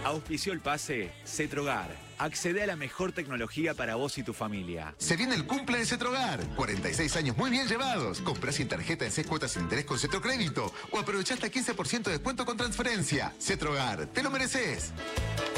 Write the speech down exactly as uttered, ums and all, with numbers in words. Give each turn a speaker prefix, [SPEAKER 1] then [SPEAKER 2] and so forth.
[SPEAKER 1] Auspició el pase Cetrogar. Accede a la mejor tecnología para vos y tu familia.
[SPEAKER 2] Se viene el cumple de Cetrogar. cuarenta y seis años muy bien llevados. Comprá sin tarjeta en seis cuotas sin interés con Cetrocrédito. O aprovechá hasta quince por ciento de descuento con transferencia. Cetrogar, te lo mereces.